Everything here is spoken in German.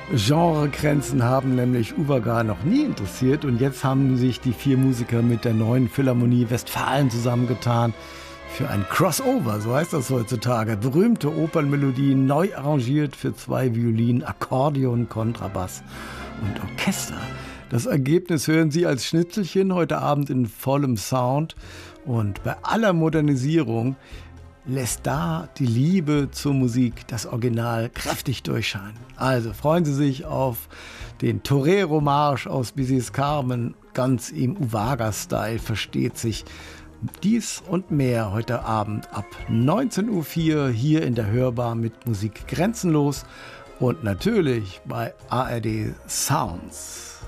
Genregrenzen haben nämlich Uwaga noch nie interessiert und jetzt haben sich die 4 Musiker mit der neuen Philharmonie Westfalen zusammengetan für ein Crossover, so heißt das heutzutage. Berühmte Opernmelodien neu arrangiert für 2 Violinen, Akkordeon, Kontrabass und Orchester. Das Ergebnis hören Sie als Schnitzelchen heute Abend in vollem Sound und bei aller Modernisierung lässt da die Liebe zur Musik, das Original, kräftig durchscheinen. Also freuen Sie sich auf den Torero-Marsch aus Bizets Carmen, ganz im Uwaga-Style, versteht sich. Dies und mehr heute Abend ab 19.04 Uhr hier in der Hörbar mit Musik grenzenlos und natürlich bei ARD Sounds.